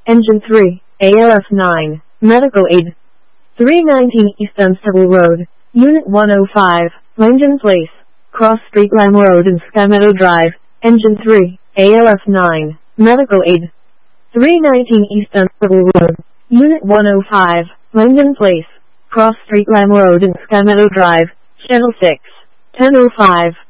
Engine 3, ALF 9, Medical Aid. 319 East Dunstable Road, Unit 105, Langdon Place, Cross Street Lamb Road and Sky Meadow Drive, Engine 3, ALF 9, Medical Aid. 319 East Dunstable Road, Unit 105, Langdon Place, Cross Street Lamb Road and Sky Meadow Drive, Channel 6, 10:05.